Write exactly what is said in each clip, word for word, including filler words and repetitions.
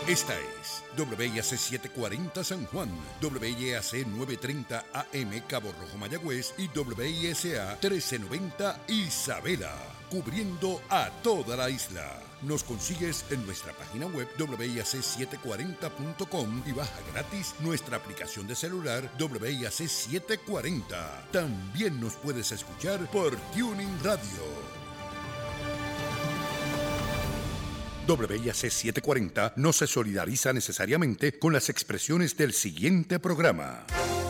Esta es W I A C setecientos cuarenta San Juan, W I A C novecientos treinta A M Cabo Rojo Mayagüez y W I S A trece noventa Isabela, cubriendo a toda la isla. Nos consigues en nuestra página web W I A C setecientos cuarenta punto com y baja gratis nuestra aplicación de celular W I A C setecientos cuarenta. También nos puedes escuchar por Tuning Radio. W I A C setecientos cuarenta no se solidariza necesariamente con las expresiones del siguiente programa.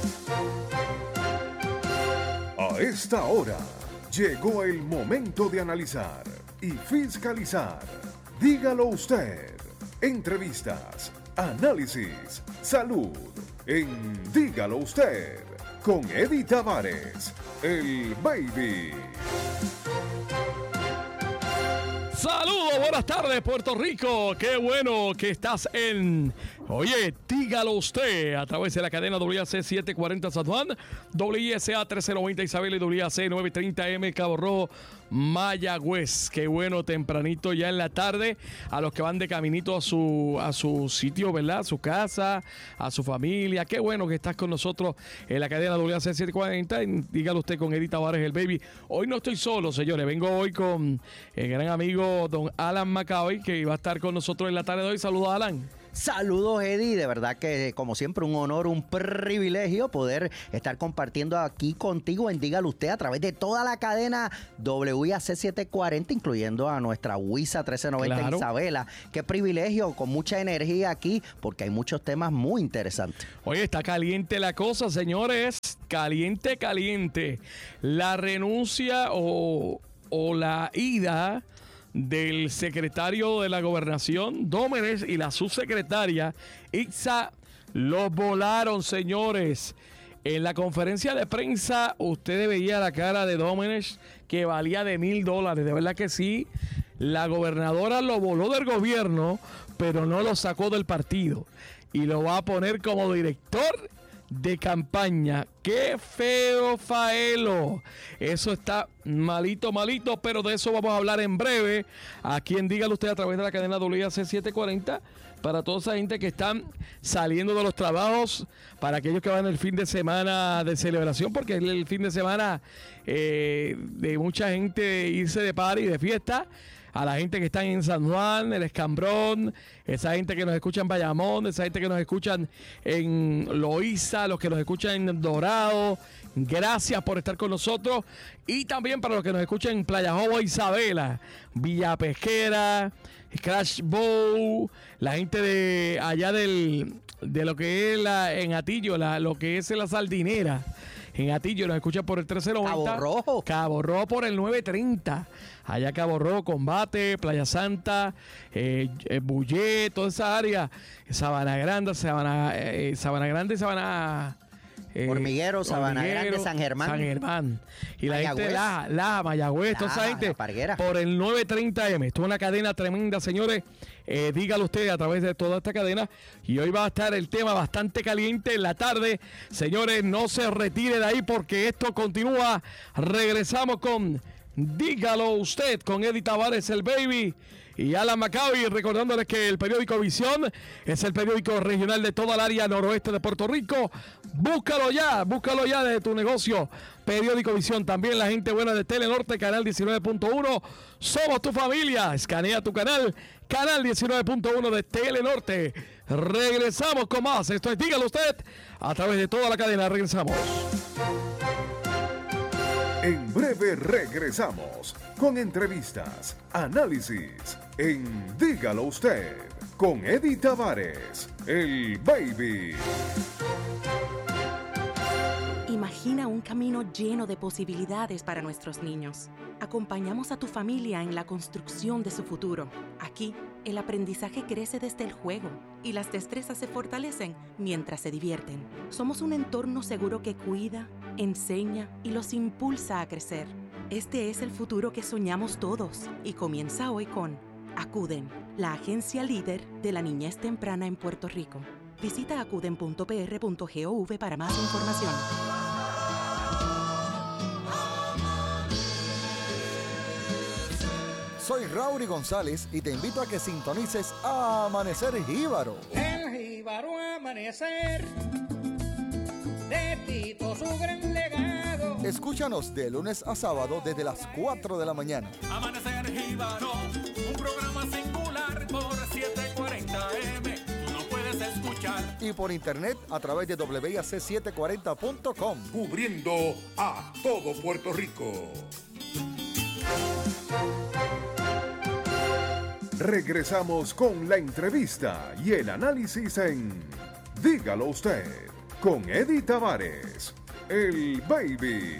A esta hora llegó el momento de analizar y fiscalizar. Dígalo usted. Entrevistas, análisis, salud. En Dígalo usted con Eddie Tavares, el Baby. Saludos, buenas tardes Puerto Rico, qué bueno que estás en, oye, dígalo usted, a través de la cadena W I A C setecientos cuarenta San Juan, W I S A trece noventa Isabel y W I A C novecientos treinta M Cabo Rojo Mayagüez. Qué bueno, tempranito ya en la tarde, a los que van de caminito a su, a su sitio, ¿verdad? A su casa, a su familia. Qué bueno que estás con nosotros en la cadena W I A C setecientos cuarenta. Dígalo usted con Eddie Tavares, el Baby. Hoy no estoy solo, señores, vengo hoy con el gran amigo don Alan McCauley, que va a estar con nosotros en la tarde de hoy. Saludos, Alan. Saludos, Eddie. De verdad que, como siempre, un honor, un privilegio poder estar compartiendo aquí contigo en Dígalo Usted a través de toda la cadena W I A C setecientos cuarenta, incluyendo a nuestra W I S A trece noventa claro. Isabela. Qué privilegio, con mucha energía aquí, porque hay muchos temas muy interesantes. Oye, está caliente la cosa, señores. Caliente, caliente. La renuncia o, o la ida del secretario de la Gobernación, Dómenes, y la subsecretaria, Itza, los volaron, señores. En la conferencia de prensa, usted veía la cara de Dómenes, que valía de mil dólares. De verdad que sí. La gobernadora lo voló del gobierno, pero no lo sacó del partido. Y lo va a poner como director de campaña. ¡Qué feo, Faelo! Eso está malito, malito, pero de eso vamos a hablar en breve. Aquí en Dígalo Usted a través de la cadena W I A C setecientos cuarenta, para toda esa gente que están saliendo de los trabajos, para aquellos que van el fin de semana de celebración, porque es el fin de semana eh, de mucha gente irse de party, de fiesta. A la gente que está en San Juan, el Escambrón, esa gente que nos escucha en Bayamón, esa gente que nos escuchan en Loíza, los que nos escuchan en Dorado, gracias por estar con nosotros. Y también para los que nos escuchan en Playa Jobo, Isabela, Villa Pesquera, Crash Bow, la gente de allá del, de lo que es la, en Atillo, la, lo que es la Sardinera. En Atillo nos escucha por el trece noventa. Cabo Rojo. Cabo Rojo por el novecientos treinta. Allá Cabo Rojo, Combate, Playa Santa, eh, eh, Bullé, toda esa área. Sabana Grande, Sabana, eh, Sabana Grande, Sabana... Eh, Hormiguero, Sabana Hormiguero, Grande, San Germán. San Germán. Y la Mayagüez. gente de La, La, Mayagüez, la, toda esa gente Parguera. Por el novecientos treinta eme. Esto es una cadena tremenda, señores. Eh, dígalo usted a través de toda esta cadena. Y hoy va a estar el tema bastante caliente en la tarde. Señores, no se retire de ahí porque esto continúa. Regresamos con Dígalo Usted con Eddie Tavares, el Baby, y Alan McCauley, recordándoles que el periódico Visión es el periódico regional de toda el área noroeste de Puerto Rico. Búscalo ya, búscalo ya de tu negocio. Periódico Visión, también la gente buena de Telenorte, canal diecinueve punto uno. Somos tu familia. Escanea tu canal, canal diecinueve punto uno de Telenorte. Regresamos con más. Esto es Dígalo Usted a través de toda la cadena. Regresamos. En breve regresamos con entrevistas, análisis en Dígalo Usted con Eddie Tavares, el Baby. Imagina un camino lleno de posibilidades para nuestros niños. Acompañamos a tu familia en la construcción de su futuro. Aquí, el aprendizaje crece desde el juego y las destrezas se fortalecen mientras se divierten. Somos un entorno seguro que cuida, enseña y los impulsa a crecer. Este es el futuro que soñamos todos y comienza hoy con Acuden, la agencia líder de la niñez temprana en Puerto Rico. Visita acuden punto p r punto gov para más información. Soy Raury González y te invito a que sintonices a Amanecer Jíbaro. El jíbaro amanecer, de Tito su gran legado. Escúchanos de lunes a sábado desde las cuatro de la mañana. Amanecer Jíbaro, un programa singular por setecientos cuarenta A M. Tú no puedes escuchar. Y por internet a través de doble i a ce setecientos cuarenta punto com. Cubriendo a todo Puerto Rico. Regresamos con la entrevista y el análisis en Dígalo Usted, con Eddie Tavares, el Baby.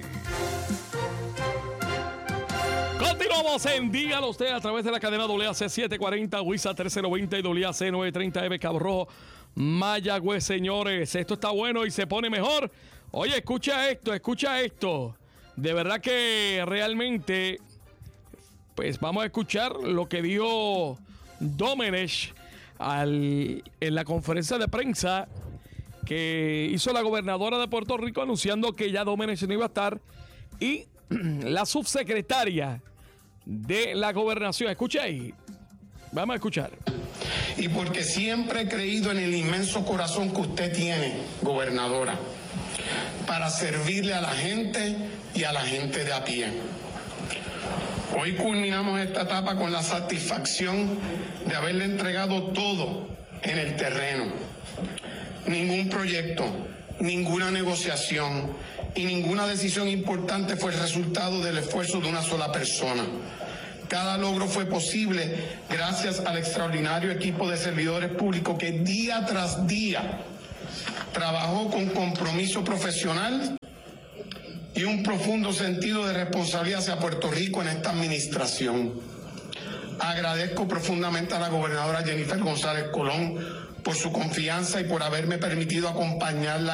Continuamos en Dígalo Usted a través de la cadena W A C setecientos cuarenta, WISA mil trescientos veinte y W A C novecientos treinta M Cabo Rojo, Mayagüez, señores. Esto está bueno y se pone mejor. Oye, escucha esto, escucha esto. De verdad que realmente... Pues vamos a escuchar lo que dijo Domenech al, en la conferencia de prensa que hizo la gobernadora de Puerto Rico anunciando que ya Domenech no iba a estar y la subsecretaria de la gobernación. Escucha ahí. Vamos a escuchar. Y porque siempre he creído en el inmenso corazón que usted tiene, gobernadora, para servirle a la gente y a la gente de a pie. Hoy culminamos esta etapa con la satisfacción de haberle entregado todo en el terreno. Ningún proyecto, ninguna negociación y ninguna decisión importante fue el resultado del esfuerzo de una sola persona. Cada logro fue posible gracias al extraordinario equipo de servidores públicos que día tras día trabajó con compromiso profesional y un profundo sentido de responsabilidad hacia Puerto Rico en esta administración. Agradezco profundamente a la gobernadora Jennifer González Colón por su confianza y por haberme permitido acompañarla